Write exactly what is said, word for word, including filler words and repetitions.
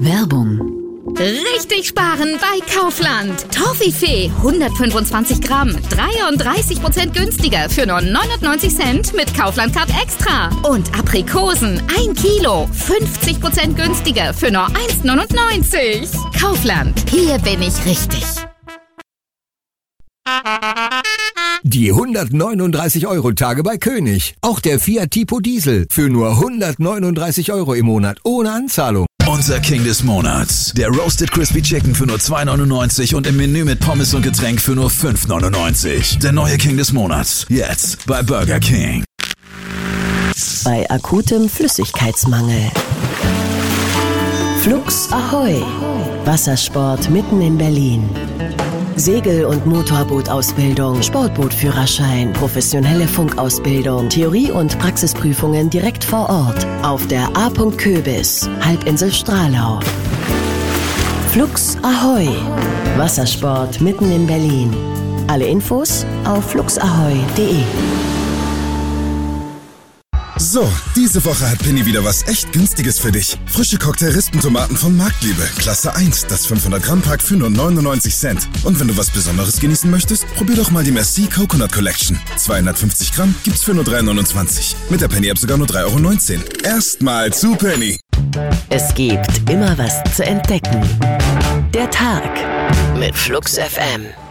Werbung. Richtig sparen bei Kaufland. Toffifee hundertfünfundzwanzig Gramm, dreiunddreißig Prozent günstiger für nur neunundneunzig Cent mit Kaufland Card Extra. Und Aprikosen ein Kilo, fünfzig Prozent günstiger für nur eins neunundneunzig. Kaufland, hier bin ich richtig. Die hundertneununddreißig Euro Tage bei König. Auch der Fiat Tipo Diesel für nur hundertneununddreißig Euro im Monat ohne Anzahlung. Unser King des Monats. Der Roasted Crispy Chicken für nur zwei neunundneunzig und im Menü mit Pommes und Getränk für nur fünf neunundneunzig. Der neue King des Monats. Jetzt bei Burger King. Bei akutem Flüssigkeitsmangel. Flux Ahoi. Wassersport mitten in Berlin. Segel- und Motorbootausbildung, Sportbootführerschein, professionelle Funkausbildung, Theorie- und Praxisprüfungen direkt vor Ort. Auf der A. Köbis, Halbinsel Stralau. Flux Ahoi. Wassersport mitten in Berlin. Alle Infos auf fluxahoi punkt de. So, diese Woche hat Penny wieder was echt Günstiges für dich. Frische Cocktail-Rispentomaten von Marktliebe, Klasse eins, das fünfhundert Gramm Pack für nur neunundneunzig Cent. Und wenn du was Besonderes genießen möchtest, probier doch mal die Merci Coconut Collection. zweihundertfünfzig Gramm gibt's für nur drei neunundzwanzig. Mit der Penny-App sogar nur drei neunzehn Euro. Erstmal zu Penny. Es gibt immer was zu entdecken. Der Tag mit Flux F M.